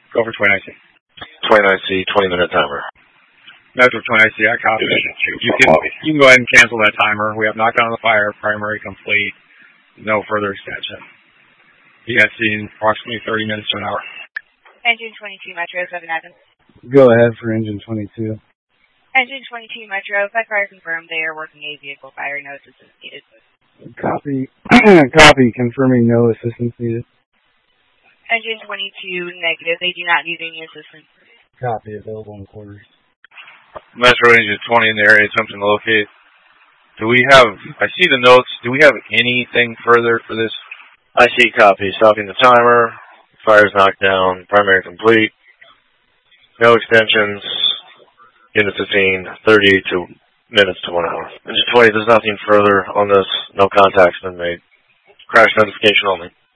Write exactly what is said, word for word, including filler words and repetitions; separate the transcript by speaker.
Speaker 1: Go for twenty-nine C.
Speaker 2: twenty-nine C, twenty-minute timer.
Speaker 1: Metro twenty-nine C, I copy. You can, you can go ahead and cancel that timer. We have knocked down the fire, primary complete. No further extension. P S C in approximately thirty minutes to an hour.
Speaker 3: Engine twenty-two Metro, seven Evans.
Speaker 4: Go ahead for engine twenty-two.
Speaker 3: Engine twenty-two Metro, five fire confirmed. They are working a vehicle fire. No assistance needed.
Speaker 4: Copy. Copy. Confirming no assistance needed.
Speaker 3: Engine twenty-two negative. They do not need any assistance.
Speaker 4: Copy. Available in quarters.
Speaker 2: Metro engine twenty in the area, attempting to locate. Do we have, I see the notes, do we have anything further for this? I see copy. Stopping the timer. Fire's knocked down. Primary complete. No extensions. Unit fifteen, thirty-two minutes to one hour. Engine twenty, there's nothing further on this. No contact's been made. Crash notification only.